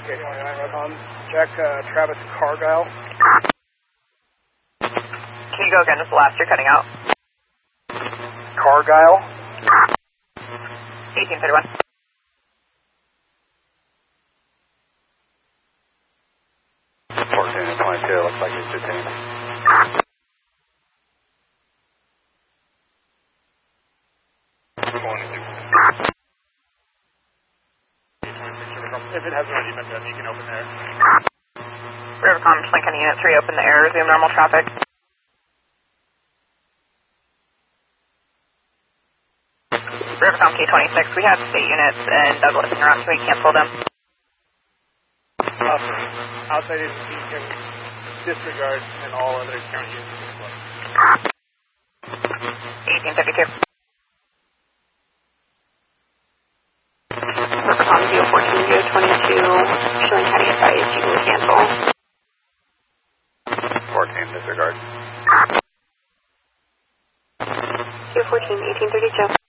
Okay, 29 check Travis Cargyle. Can you go again? Just the last you're cutting out. Cargyle. 1831. And 22, looks like he's 15. If it hasn't already been done, you can open there. Rivercom, Lincoln Unit 3, open the air, resume normal traffic. Rivercom K26, we have state units in Douglas and around, so we cancel them. Outside agency can disregard and all other county units as well. 1852. Rivercom 014 022, showing heading advised, you will cancel. 14, disregard. 014 1832.